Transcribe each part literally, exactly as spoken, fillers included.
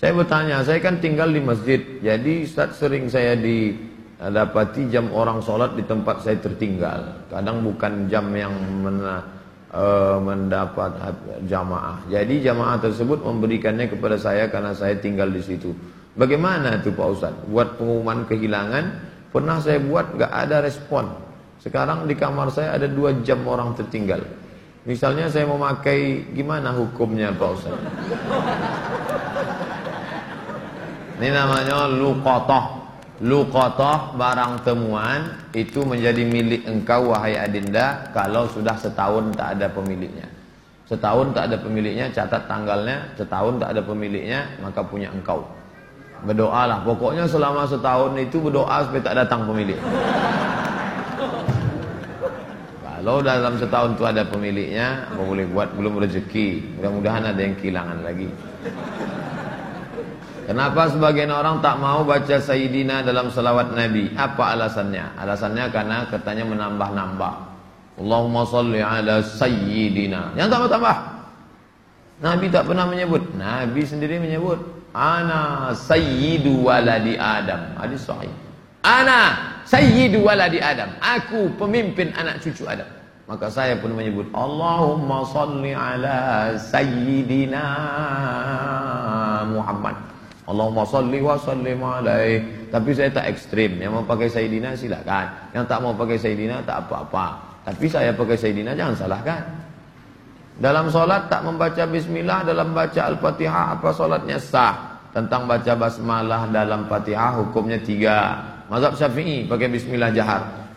Saya bertanya, saya kan tinggal di masjid, jadi Ustaz sering saya didapati jam orang sholat di tempat saya tertinggal. Kadang bukan jam yang mena, uh, mendapat jamaah. Jadi jamaah tersebut memberikannya kepada saya karena saya tinggal di situ. Bagaimana itu Pak Ustaz? Buat pengumuman kehilangan, pernah saya buat gak ada respon. Sekarang di kamar saya ada dua jam orang tertinggal. Misalnya saya mau pakai, gimana hukumnya Pak Ustaz? Ini namanya luqatah. Luqatah, barang temuan, itu menjadi milik engkau wahai adinda kalau sudah setahun tak ada pemiliknya. Setahun tak ada pemiliknya, catat tanggalnya. Setahun tak ada pemiliknya, maka punya engkau. Berdoalah, pokoknya selama setahun itu berdoa supaya tak datang pemilik. Kalau dalam setahun itu ada pemiliknya, apa boleh buat, belum rezeki. Mudah-mudahan ada yang kehilangan lagi. Kenapa sebagian orang tak mau baca Sayyidina dalam salawat Nabi? Apa alasannya? Alasannya karena katanya menambah-nambah. Allahumma salli ala Sayyidina. Yang tambah-tambah. Nabi tak pernah menyebut. Nabi sendiri menyebut. Ana Sayyidu waladi Adam. Hadis sahih. Ana Sayyidu waladi Adam. Aku pemimpin anak cucu Adam. Maka saya pun menyebut Allahumma salli ala Sayyidina Muhammad. Allahumma salli wa sallim alaih. Tapi saya tak ekstrim. Yang mau pakai Sayyidina silakan. Yang tak mau pakai Sayyidina tak apa-apa. Tapi saya pakai Sayyidina jangan salahkan. Dalam solat tak membaca bismillah, dalam baca al-fatihah, apa solatnya sah? Tentang baca basmalah dalam fatihah hukumnya tiga. Mazhab Syafi'i pakai bismillah jahar.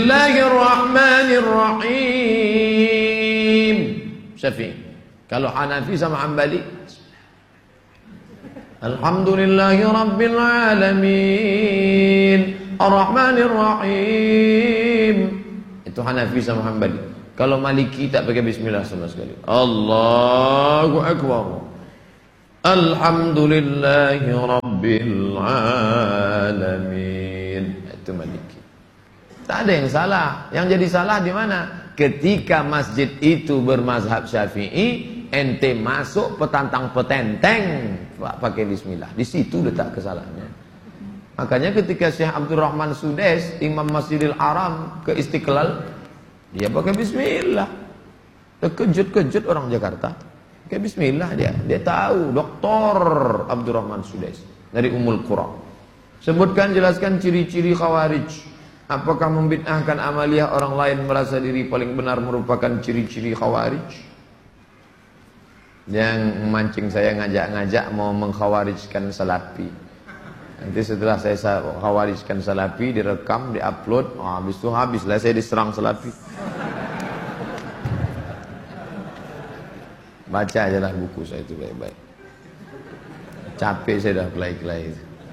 Bismillahirrahmanirrahim. Syafi'i. Kalau Hanafi sama Hanbali, Alhamdulillahi Rabbil Alamin Ar-Rahmanir Rahim. Itu Hanafi sama Hanbali. Kalau Maliki tak pakai bismillah sama sekali. Allahu Akbar. Alhamdulillahi Rabbil Alamin. Itu Maliki. Tak ada yang salah. Yang jadi salah di mana? Ketika masjid itu bermazhab Syafi'i, ente masuk petantang petenteng pakai bismillah. Di situ letak kesalahannya. Makanya ketika Syekh Abdurrahman Sudes, Imam Masjidil Haram ke Istiqlal, dia pakai bismillah. Terkejut-kejut orang Jakarta. Pakai bismillah dia. Dia tahu, Doktor Abdurrahman Sudes dari Ummul Qura. Sebutkan, jelaskan ciri-ciri Khawarij. Apakah membid'ahkan amaliyah orang lain merasa diri paling benar merupakan ciri-ciri Khawarij? Yang memancing saya ngajak-ngajak mau mengkhawarijkan Salafi. Nanti setelah saya khawarijkan Salafi, direkam, diupload, oh, habis itu habislah saya diserang Salafi. Baca aja lah buku saya itu baik-baik. Capek saya dah kelai-kelai.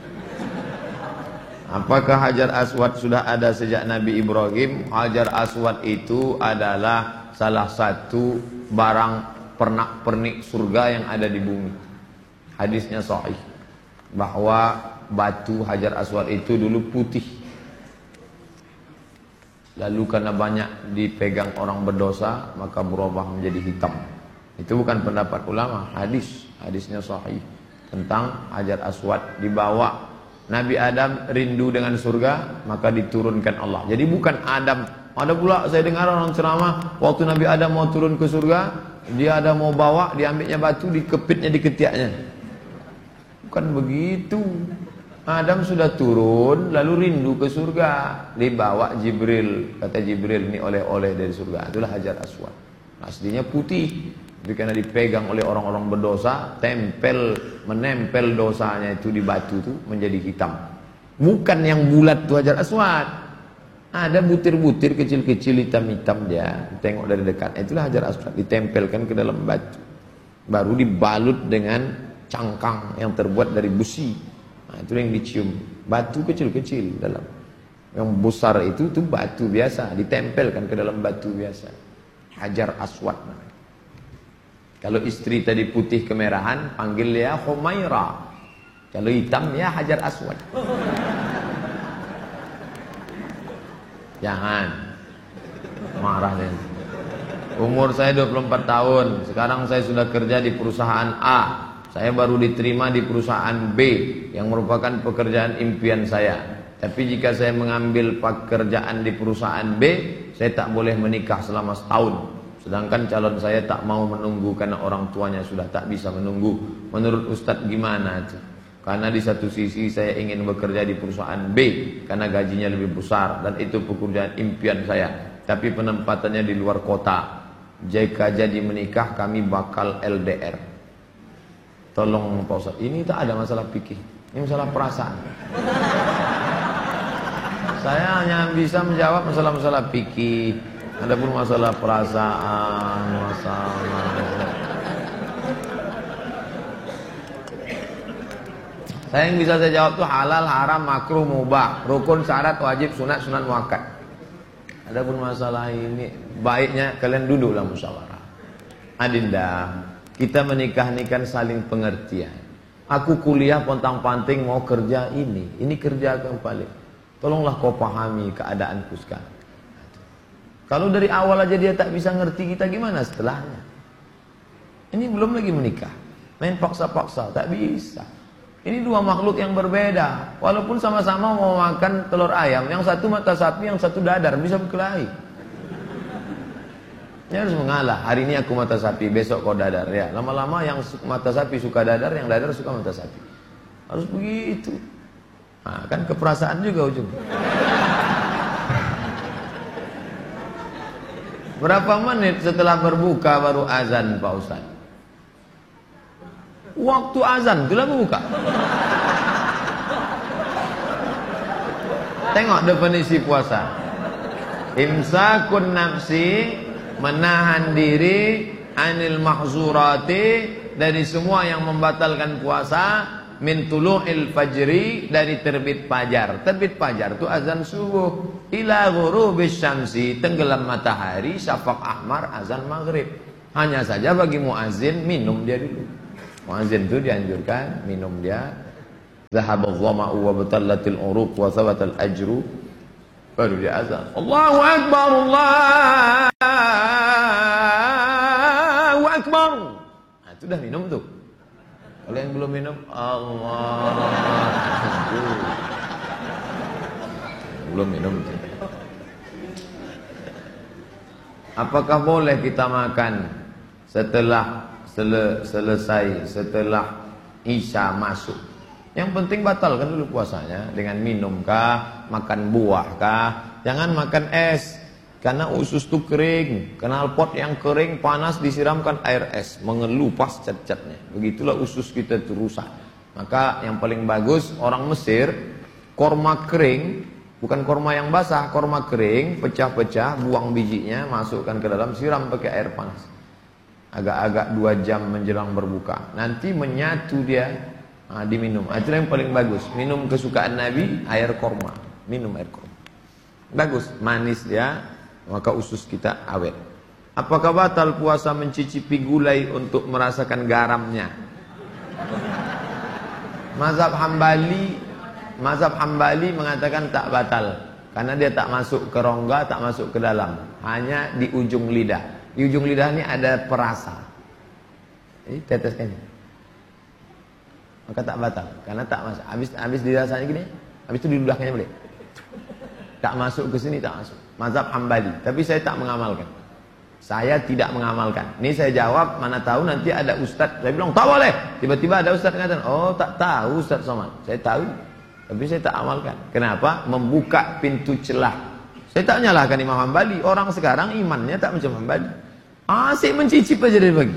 Apakah Hajar Aswad sudah ada sejak Nabi Ibrahim? Hajar Aswad itu adalah salah satu barang pernak-pernik surga yang ada di bumi. Hadisnya sahih bahwa batu Hajar Aswad itu dulu putih, lalu karena banyak dipegang orang berdosa maka berubah menjadi hitam. Itu bukan pendapat ulama, hadis. Hadisnya sahih tentang Hajar Aswad. Dibawa Nabi Adam rindu dengan surga, maka diturunkan Allah. Jadi bukan Adam. Ada pula saya dengar orang ceramah, waktu Nabi Adam mau turun ke surga, dia ada mau bawa, diambilnya batu, dikepitnya di ketiaknya. Bukan begitu. Adam sudah turun, lalu rindu ke surga, dibawa Jibril. Kata Jibril, ini oleh-oleh dari surga. Itulah Hajar Aswad. Aslinya putih, tapi karena dipegang oleh orang-orang berdosa, tempel, menempel dosanya itu di batu itu menjadi hitam. Bukan yang bulat itu Hajar Aswad. Ada butir-butir kecil-kecil hitam-hitam dia. Tengok dari dekat. Itulah Hajar Aswad. Ditempelkan ke dalam batu. Baru dibalut dengan cangkang yang terbuat dari besi. Nah, itu yang dicium. Batu kecil-kecil dalam. Yang besar itu itu batu biasa. Ditempelkan ke dalam batu biasa. Hajar Aswad. Kalau istri tadi putih kemerahan, panggil dia Humaira. Kalau hitam ya Hajar Aswad. Jangan marah deh. Umur saya dua puluh empat tahun. Sekarang saya sudah kerja di perusahaan A. saya baru diterima di perusahaan B yang merupakan pekerjaan impian saya. Tapi jika saya mengambil pekerjaan di perusahaan B, saya tak boleh menikah selama setahun. Sedangkan calon saya tak mau menunggu karena orang tuanya sudah tak bisa menunggu. Menurut Ustadz gimana? Karena di satu sisi saya ingin bekerja di perusahaan B karena gajinya lebih besar dan itu pekerjaan impian saya. Tapi penempatannya di luar kota. Jika jadi menikah kami bakal L D R. Tolong Pak Ustadz, ini tak ada masalah fikih, ini masalah perasaan. Saya hanya bisa menjawab masalah-masalah fikih. Adapun masalah perasaan, masalah saya yang bisa saya jawab tuh halal, haram, makruh, mubah, rukun, syarat, wajib, sunat, sunat muakkad. Adapun masalah ini baiknya kalian duduklah musyawarah. Adinda, kita menikah ini kan saling pengertian. Aku kuliah pontang-panting mau kerja ini, ini kerja kembali. Tolonglah kau pahami keadaanku sekarang. Kalau dari awal aja dia tak bisa ngerti kita, gimana setelahnya? Ini belum lagi menikah, main paksa-paksa, tak bisa. Ini dua makhluk yang berbeda. Walaupun sama-sama mau makan telur ayam, yang satu mata sapi, yang satu dadar, bisa berkelahi. Ini harus mengalah. Hari ini aku mata sapi, besok kau dadar. Ya, lama-lama yang mata sapi suka dadar, yang dadar suka mata sapi. Harus begitu. Nah, kan keperasaan juga ujung. Berapa menit setelah berbuka baru azan Pak Ustaz? Waktu azan itulah berbuka. Tengok definisi puasa. Imsakun nafsi, menahan diri anil mahzurati, dari semua yang membatalkan puasa. Min tulu'il fajri, dari terbit fajar. Terbit fajar itu azan subuh. Ila ghurubis syamsi, tenggelam matahari, syafaq ahmar, azan maghrib. Hanya saja bagi muazin minum dia dulu. Muazin itu dianjurkan minum dia. Zahabadh dhama'u wa batallatil uruq wa thabatal ajru, baru dia azan. Allahu akbar, Allahu akbar. Nah, itu dah minum tuh. Kalau yang belum minum, Allah. Belum minum. Apakah boleh kita makan setelah sele, selesai, setelah Isya masuk? Yang penting batalkan dulu puasanya dengan minum kah, makan buah kah. Jangan makan es. Karena usus itu kering, knalpot yang kering panas disiramkan air es, mengelupas cat-catnya. Begitulah usus kita itu rusak. Maka yang paling bagus orang Mesir, korma kering, bukan korma yang basah, korma kering, pecah-pecah, buang bijinya, masukkan ke dalam, siram pakai air panas. Agak-agak dua jam menjelang berbuka. Nanti menyatu dia, nah, diminum. Itulah yang paling bagus. Minum kesukaan Nabi, air korma. Minum air korma. Bagus, manis dia. Maka usus kita awet. Apakah batal puasa mencicipi gulai untuk merasakan garamnya? Mazhab Hambali, Mazhab Hambali mengatakan tak batal karena dia tak masuk ke rongga, tak masuk ke dalam, hanya di ujung lidah. Di ujung lidah ini ada perasa. Jadi teteskan ini. Maka tak batal karena tak masuk. Habis habis dirasanya gini, habis itu diludahkannya boleh. Tak masuk ke sini, tak masuk. Mazhab Hambali. Tapi saya tak mengamalkan. Saya tidak mengamalkan. Ini saya jawab, mana tahu nanti ada ustaz. Saya bilang, tak boleh. Tiba-tiba ada ustaz mengatakan, oh tak tahu Ustaz Somad. Saya tahu. Tapi saya tak amalkan. Kenapa? Membuka pintu celah. Saya tak menyalahkan Imam Hambali. Orang sekarang imannya tak macam Hambali. Asyik mencicip aja dari pagi.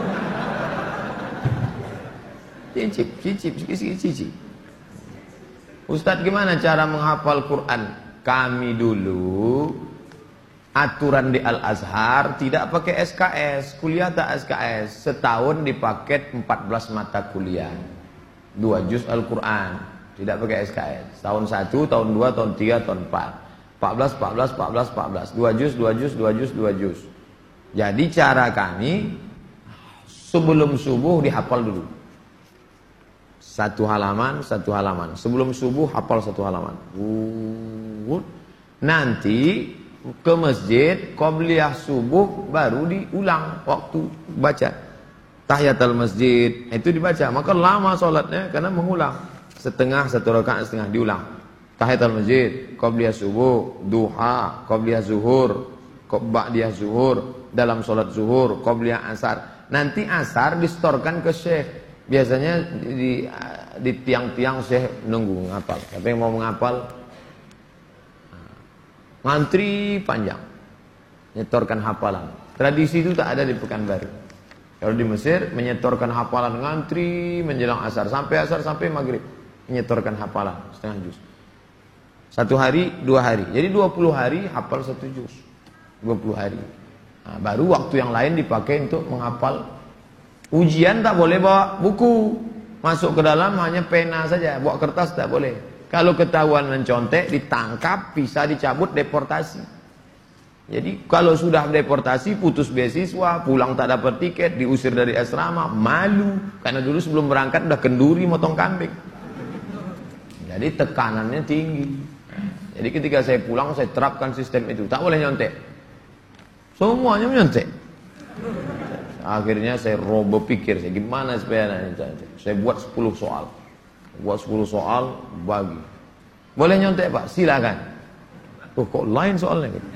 Cicip, cicip, sikit-sikit cicip. Ustaz, gimana cara menghafal Quran? Kami dulu aturan di Al-Azhar tidak pakai S K S, kuliah tak S K S, setahun dipaket empat belas mata kuliah, dua juz Al-Quran, tidak pakai S K S, tahun satu, tahun dua, tahun tiga, tahun empat, empat belas, empat belas, empat belas, empat belas, dua juz, dua juz, dua juz, dua juz. Jadi cara kami sebelum subuh dihafal dulu. Satu halaman, satu halaman. Sebelum subuh hafal satu halaman. Nanti ke masjid, qobliyah subuh baru diulang waktu baca. tahiyatul masjid itu dibaca, maka lama sholatnya karena mengulang setengah satu rakaat setengah diulang. Tahiyatul masjid, qabliyah subuh, duha, qabliyah zuhur, ba'diyah zuhur, dalam sholat zuhur, qabliyah asar. Nanti asar distorkan ke syekh. Biasanya di di tiang-tiang syekh nunggu ngapal. Tapi yang mau menghafal ngantri panjang, nyetorkan hafalan. Tradisi itu tak ada di Pekanbaru. Kalau di Mesir menyetorkan hafalan ngantri menjelang asar sampai asar sampai maghrib menyetorkan hafalan setengah juz. Satu hari, dua hari. Jadi dua puluh hari hafal satu juz. dua puluh hari. Nah, baru waktu yang lain dipakai untuk menghafal. Ujian tak boleh bawa buku. Masuk ke dalam hanya pena saja, bawa kertas tak boleh. Kalau ketahuan mencontek ditangkap, bisa dicabut, deportasi. Jadi kalau sudah deportasi, putus beasiswa, pulang tak dapat tiket, diusir dari asrama, malu. Karena dulu sebelum berangkat udah kenduri motong kambing. Jadi tekanannya tinggi. Jadi ketika saya pulang, saya terapkan sistem itu. Tak boleh nyontek. Semuanya menyontek. Akhirnya saya robo pikir, saya gimana supaya nanti. Saya buat sepuluh soal. Buat sepuluh soal, bagi. Boleh nyontek Pak? Silakan. Oh kok lain soalnya gitu.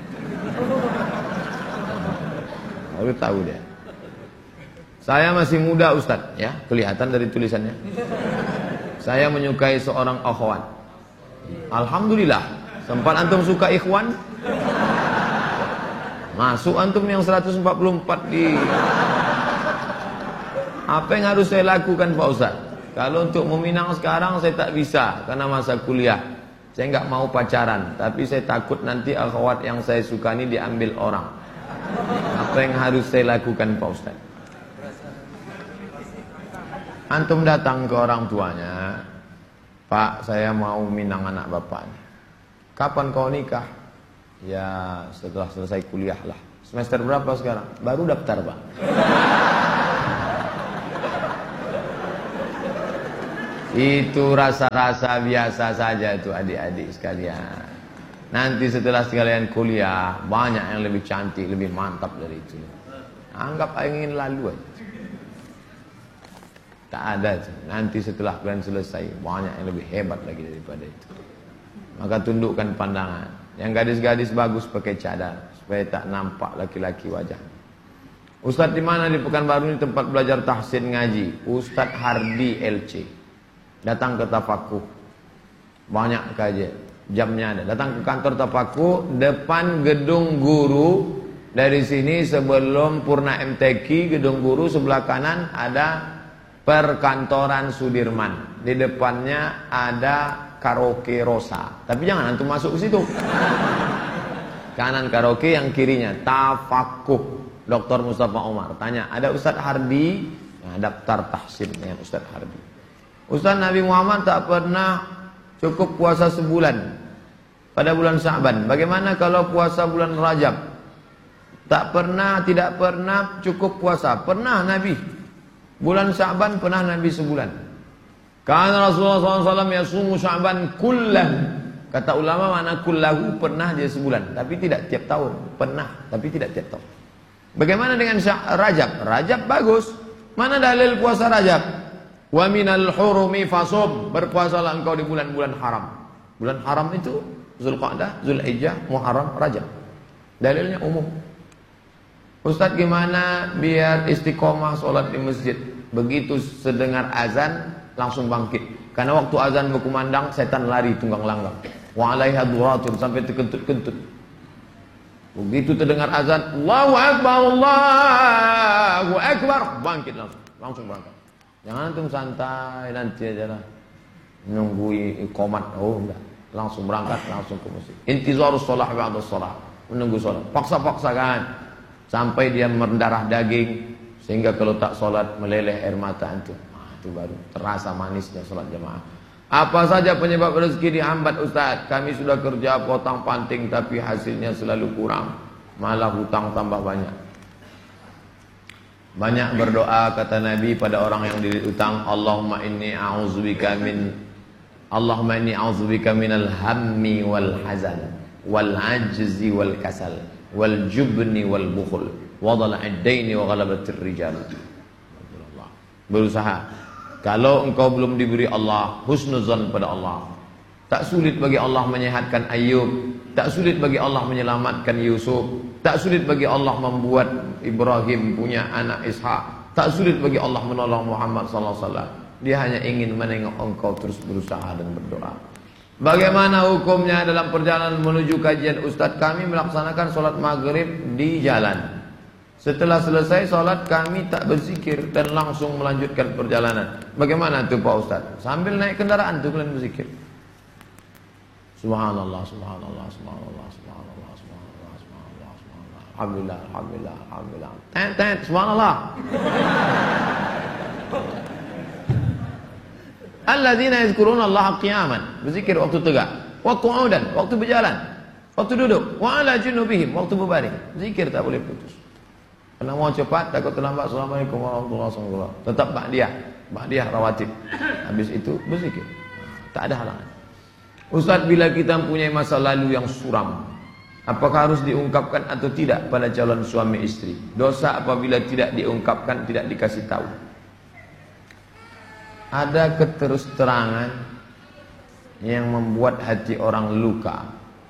Baru tahu dia. Saya masih muda Ustadz, ya kelihatan dari tulisannya. Saya menyukai seorang akhwat. Alhamdulillah. Sempat antum suka ikhwan? Masuk antum yang seratus empat puluh empat di. Apa yang harus saya lakukan Pak Ustadz? Kalau untuk meminang sekarang saya tak bisa karena masa kuliah. Saya nggak mau pacaran, tapi saya takut nanti akhwat yang saya suka ini diambil orang. Apa yang harus saya lakukan Pak Ustaz? Antum datang ke orang tuanya, Pak, saya mau minang anak bapak. Kapan kau nikah? Ya setelah selesai kuliah lah. Semester berapa sekarang? Baru daftar Pak. Itu rasa-rasa biasa saja itu adik-adik sekalian. Nanti setelah sekalian kuliah, banyak yang lebih cantik, lebih mantap dari itu. Anggap ingin lalu aja. Tak ada. Nanti setelah kalian selesai, banyak yang lebih hebat lagi daripada itu. Maka tundukkan pandangan. Yang gadis-gadis bagus pakai cadar, supaya tak nampak laki-laki wajah. Ustadz di mana di Pekanbaru ini tempat belajar tahsin ngaji? Ustadz Hardi L C. Datang ke Tafakuh. Banyak kajian. Jamnya ada. Datang ke kantor Tafakuh depan gedung guru. Dari sini sebelum Purna M T Q, gedung guru sebelah kanan ada perkantoran Sudirman. Di depannya ada karaoke Rosa. Tapi jangan antum masuk ke situ. Kanan karaoke, yang kirinya Tafakuh. Doktor Mustafa Omar. Tanya, ada Ustadz Hardi? Nah, daftar tahsin dengan Ustadz Hardi. Ustaz, Nabi Muhammad tak pernah cukup puasa sebulan pada bulan Sya'ban. Bagaimana kalau puasa bulan Rajab? Tak pernah, tidak pernah cukup puasa. Pernah Nabi. Bulan Sya'ban pernah Nabi sebulan. Karena Rasulullah shallallahu alaihi wasallam yasumu Sya'ban kullah. Kata ulama mana kullahu, pernah dia sebulan. Tapi tidak tiap tahun. Pernah, tapi tidak tiap tahun. Bagaimana dengan Rajab? Rajab bagus. Mana dalil puasa Rajab? Wa minal hurumi fasum, berpuasalah engkau di bulan-bulan haram. Bulan haram itu Zulqa'dah, Zulhijjah, Muharram, Rajab. Dalilnya umum. Ustaz, gimana biar istiqomah sholat di masjid? Begitu sedengar azan langsung bangkit. Karena waktu azan berkumandang setan lari tunggang langgang. Wa 'alaiha duratun, sampai terkentut-kentut. Begitu terdengar azan, Allahu Akbar, Allahu Akbar, bangkit langsung, langsung berangkat. Jangan antum santai nanti aja lah menunggu iqamat. Oh enggak, langsung berangkat, langsung ke masjid. Intizarus shalah ba'da shalah, menunggu salat. Paksa-paksakan sampai dia mendarah daging sehingga kalau tak salat meleleh air mata antum. Ah, itu baru terasa manisnya salat jamaah. Apa saja penyebab rezeki dihambat Ustaz? Kami sudah kerja potong panting tapi hasilnya selalu kurang, malah hutang tambah banyak. Banyak berdoa kata Nabi pada orang yang dililit utang, Allahumma inni a'udzubika min Allahumma inni a'udzubika minal hammi wal hazan wal ajzi wal kasal wal jubni wal bukhul wa dhala'id daini wa ghalabatir rijal. berusaha. Kalau engkau belum diberi Allah husnuzan pada Allah, tak sulit bagi Allah menyehatkan Ayub, tak sulit bagi Allah menyelamatkan Yusuf, tak sulit bagi Allah membuat Ibrahim punya anak Ishak, tak sulit bagi Allah menolong Muhammad sallallahu alaihi wasallam. Dia hanya ingin menengok engkau terus berusaha dan berdoa. Bagaimana hukumnya dalam perjalanan menuju kajian Ustadz? Kami melaksanakan sholat maghrib di jalan. Setelah selesai sholat kami tak berzikir dan langsung melanjutkan perjalanan. Bagaimana itu Pak Ustadz? Sambil naik kendaraan itu kalian berzikir. Subhanallah, subhanallah, subhanallah, subhanallah, subhanallah, subhanallah, subhanallah. Alhamdulillah, alhamdulillah, alhamdulillah. Tet, tet, subhanallah. Alladzina yazkuruna Allah qiyaman, berzikir waktu tegak, wa qu'udan, waktu berjalan, waktu duduk, wa ala junubihim, waktu berbaring. Zikir tak boleh putus. Kalau mau cepat takut terlambat. Assalamualaikum warahmatullahi wabarakatuh. Tetap ba'diyah, ba'diyah rawatib. Habis itu berzikir. Tak ada halangan. Ustaz, bila kita mempunyai masa lalu yang suram, apakah harus diungkapkan atau tidak pada calon suami istri? Dosa apabila tidak diungkapkan, tidak dikasih tahu. Ada keterus-terangan yang membuat hati orang luka.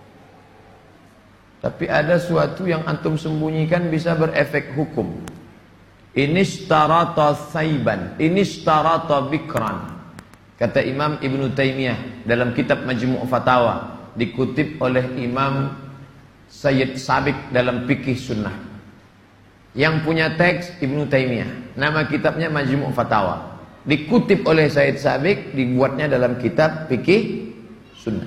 Tapi ada suatu yang antum sembunyikan bisa berefek hukum. Inishtarata saiban, inishtarata bikran. Kata Imam Ibn Taymiyah dalam kitab Majmu' Fatawa, dikutip oleh Imam Sayyid Sabiq dalam Fikih Sunnah. Yang punya teks Ibn Taymiyah, nama kitabnya Majmu' Fatawa. Dikutip oleh Sayyid Sabiq, dibuatnya dalam kitab Fikih Sunnah.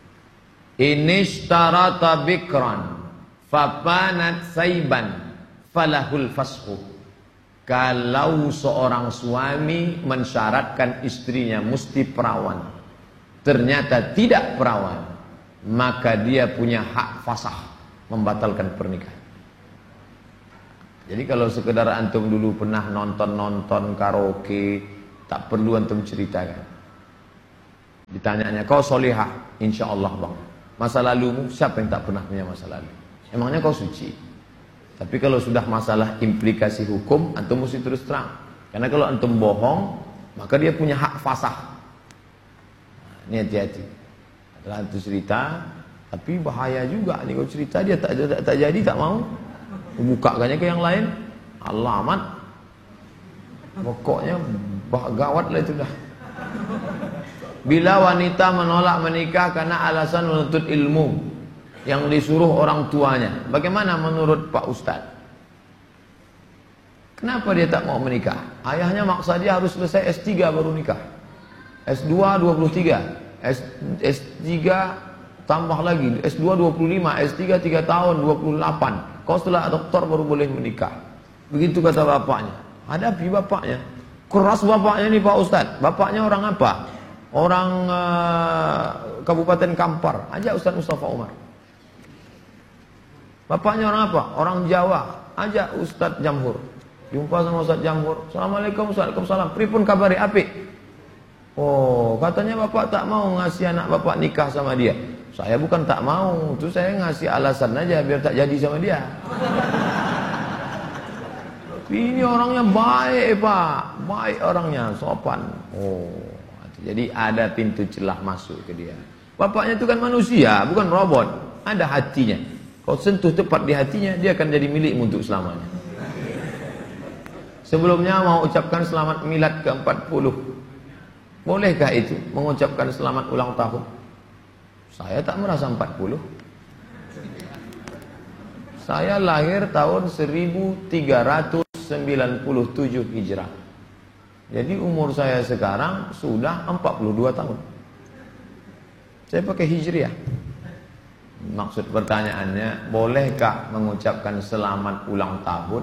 Inishtarata bikran fapanat saiban falahul fashu. Kalau seorang suami mensyaratkan istrinya mesti perawan, ternyata tidak perawan, maka dia punya hak fasah membatalkan pernikahan. Jadi kalau sekedar antum dulu pernah nonton-nonton karaoke, tak perlu antum ceritakan. Ditanyanya, kau solihah? Insya Allah bang. Masa lalumu, siapa yang tak pernah punya masa lalu? Emangnya kau suci? Tapi kalau sudah masalah implikasi hukum, antum mesti terus terang. Karena kalau antum bohong, maka dia punya hak fasah. Nah, ini hati-hati. Setelah antum cerita, tapi bahaya juga. Ini kau cerita dia tak, tak, tak jadi, tak mau. Bukakannya ke yang lain, alamat. Pokoknya gawat lah itu dah. Bila wanita menolak menikah karena alasan menuntut ilmu yang disuruh orang tuanya, bagaimana menurut Pak Ustadz? Kenapa dia tak mau menikah? Ayahnya maksa dia harus selesai S tiga baru nikah. S dua dua puluh tiga, S, S3 tambah lagi, S dua dua puluh lima, S tiga tiga tahun, dua puluh delapan. Kau setelah doktor baru boleh menikah. Begitu kata bapaknya. Hadapi bapaknya. Keras bapaknya nih Pak Ustadz. Bapaknya orang apa? Orang uh, Kabupaten Kampar. Ajak Ustadz Mustafa Umar. Bapaknya orang apa? Orang Jawa. Ajak Ustadz Jamhur. Jumpa sama Ustadz Jamhur. Assalamualaikum, Waalaikumsalam. Pripun kabari apik? Oh, katanya bapak tak mau ngasih anak bapak nikah sama dia. Saya bukan tak mau, itu saya ngasih alasan aja biar tak jadi sama dia. Ini orangnya baik Pak, baik orangnya, sopan. Oh, jadi ada pintu celah masuk ke dia. Bapaknya itu kan manusia, bukan robot. Ada hatinya. Kau sentuh tepat di hatinya, dia akan jadi milikmu untuk selamanya. Sebelumnya mau ucapkan selamat milad ke empat puluh. Bolehkah itu mengucapkan selamat ulang tahun? Saya tak merasa empat puluh. Saya lahir tahun seribu tiga ratus sembilan puluh tujuh Hijrah. Jadi umur saya sekarang sudah empat puluh dua tahun. Saya pakai Hijriah. Maksud pertanyaannya, bolehkah mengucapkan selamat ulang tahun?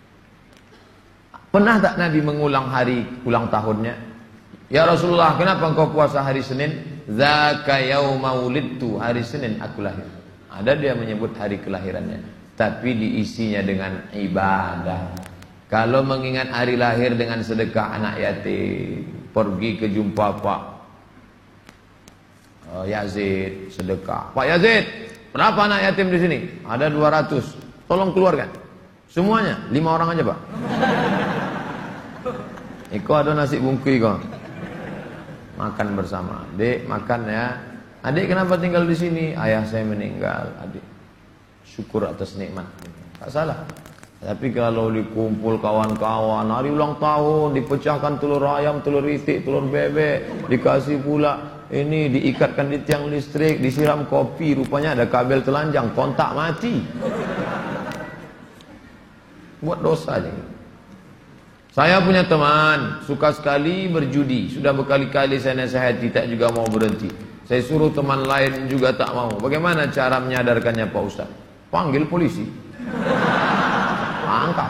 Pernah tak Nabi mengulang hari ulang tahunnya? Ya Rasulullah, kenapa engkau puasa hari Senin? Zaka yauma wulidtu, hari Senin aku lahir. Ada dia menyebut hari kelahirannya, tapi diisinya dengan ibadah. Kalau mengingat hari lahir dengan sedekah anak yatim, pergi ke jumpa Pak uh, Yazid, sedekah. Pak Yazid, berapa anak yatim di sini? Ada dua ratus. Tolong keluarkan. Semuanya, lima orang aja Pak. Iko ada nasi bungkui kok. Makan bersama. Dek, makan ya. Adik kenapa tinggal di sini? Ayah saya meninggal. Adik syukur atas nikmat. Tak salah. Tapi kalau dikumpul kawan-kawan, hari ulang tahun, dipecahkan telur ayam, telur itik, telur bebek, dikasih pula ini, diikatkan di tiang listrik, disiram kopi, rupanya ada kabel telanjang, kontak mati. Buat dosa aja. Saya punya teman, suka sekali berjudi. Sudah berkali-kali saya nasihati, tak juga mau berhenti. Saya suruh teman lain juga tak mau. Bagaimana cara menyadarkannya Pak Ustaz? Panggil polisi. Angkat.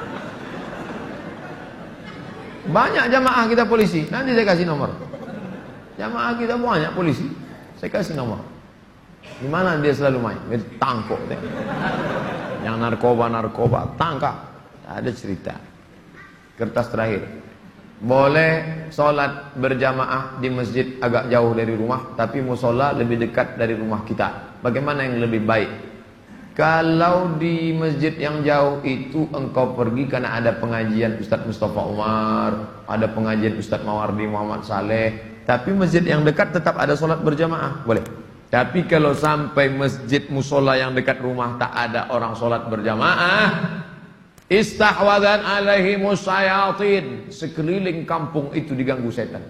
Banyak jamaah kita polisi. Nanti saya kasih nomor. Jamaah kita banyak polisi. Saya kasih nomor. Di mana dia selalu main? Dia tangkap. Yang narkoba-narkoba tangkap. Ada cerita. Kertas terakhir. Boleh sholat berjamaah di masjid agak jauh dari rumah, tapi musola lebih dekat dari rumah kita. Bagaimana yang lebih baik? Kalau di masjid yang jauh itu engkau pergi karena ada pengajian Ustadz Mustafa Umar, ada pengajian Ustadz Mawardi Muhammad Saleh, tapi masjid yang dekat tetap ada sholat berjamaah, boleh. Tapi kalau sampai masjid musola yang dekat rumah tak ada orang sholat berjamaah, istahwadan alaihimus syayatin, sekeliling kampung itu diganggu setan.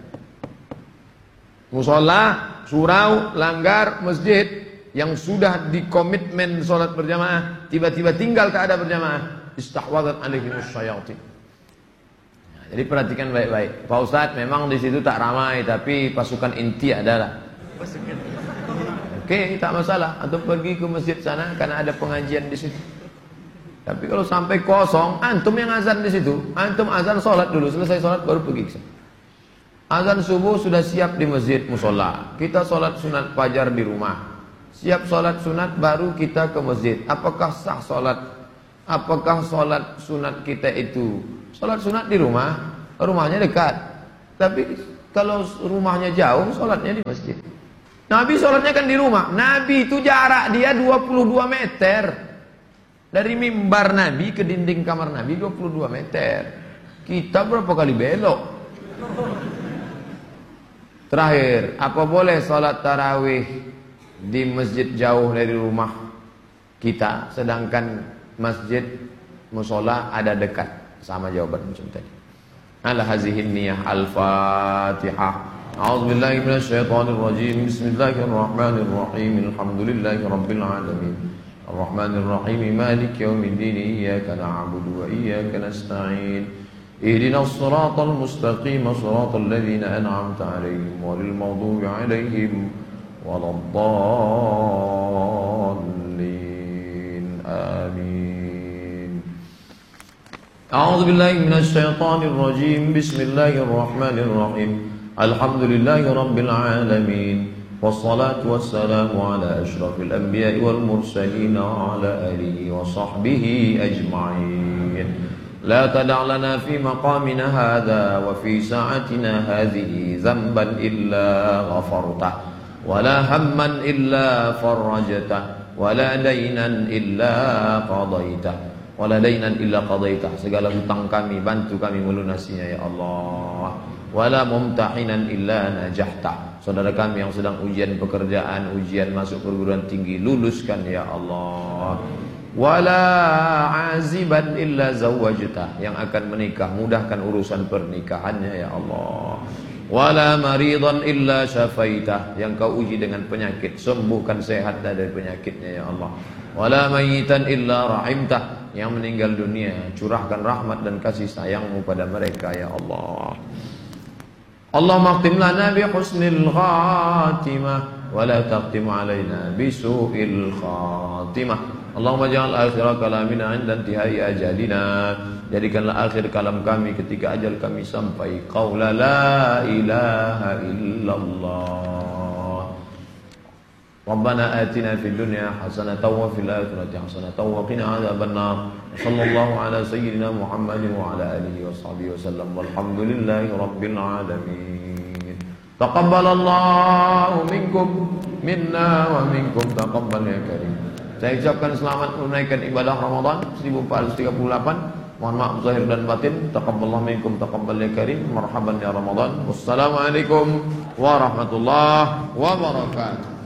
Musola, surau, langgar, masjid yang sudah dikomitmen sholat berjamaah, tiba-tiba tinggal tak ada berjamaah, istahwadat alaihimus syayatin. Nah, jadi perhatikan baik-baik. Pak Ustadz, memang di situ tak ramai, tapi pasukan inti adalah. Oke, tak masalah. Atau pergi ke masjid sana karena ada pengajian di situ. Tapi kalau sampai kosong, antum yang azan di situ, antum azan sholat dulu, selesai sholat baru pergi ke sana. Azan subuh sudah siap di masjid musola. Kita sholat sunat fajar di rumah. Siap sholat sunat baru kita ke masjid. Apakah sah sholat? Apakah sholat sunat kita itu sholat sunat di rumah? Rumahnya dekat. Tapi kalau rumahnya jauh, sholatnya di masjid. Nabi sholatnya kan di rumah. Nabi itu jarak dia dua puluh dua meter. Dari mimbar Nabi ke dinding kamar Nabi dua puluh dua meter. Kita berapa kali belok? Terakhir, apa boleh sholat tarawih di masjid jauh dari rumah kita, sedangkan masjid musola ada dekat? Sama jawaban macam tadi. Ala hazihin niyah. Al-Fatihah. A'udzubillahi minasyaitonirrajim. Bismillahirrahmanirrahim. Alhamdulillahi rabbil alamin. Ar-Rahmanirrahim. Maliki yaumiddin. Iyyaka na'budu wa iyyaka nasta'in. Ihdinas siratal mustaqim. Siratal ladzina an'amta 'alaihim ghairil maghdubi 'alaihim waladdallin. Amin. A'udzu billahi minasy syaithanir rajim. Bismillahirrahmanirrahim. Alhamdulillahi rabbil alamin. Wassalatu wassalamu ala asyrafil anbiya'i wal mursalin wa ala alihi wa sahbihi ajma'in. La tada' lana fi maqamina hadha wa fi sa'atina hadhihi dhanban illa ghafartah, wala hamman illa farajtah, wala dainan illa qadaitah, wala dainan illa qadaitah. Segala hutang kami bantu kami melunasinya ya Allah. Wala mumtahinan illa najahta. Saudara kami yang sedang ujian pekerjaan, ujian masuk perguruan tinggi, luluskan ya Allah. Wala aziban illa zawwajta, yang akan menikah mudahkan urusan pernikahannya ya Allah. Wala maridan illa syafaitah, yang kau uji dengan penyakit sembuhkan, sehat dari penyakitnya ya Allah. Wala mayitan illa rahimtah, yang meninggal dunia curahkan rahmat dan kasih sayangmu pada mereka ya Allah. Allahumma khtim lana bi husnil khatimah wa la taqtim alaina bi su'il khatimah. Allahumma ja'al akhir kalamina 'inda intihai ajalina, jadikanlah akhir kalam kami ketika ajal kami sampai, qaula la ilaha illallah. Rabbana atina fid dunya hasanatan wa fil akhirati hasanatan wa qina adzabannar. Sallallahu ala sayyidina Muhammadin wa ala alihi wa sahbihi wasallam. Walhamdulillahi rabbil alamin. Taqabbalallahu minkum minna wa minkum taqabbal ya karim. Saya ucapkan selamat menunaikan ibadah Ramadan seribu empat ratus tiga puluh delapan. Mohon maaf zahir dan batin. Taqabbalallahu minkum taqabbal ya karim. Marhaban ya Ramadan. Wassalamualaikum warahmatullahi wabarakatuh.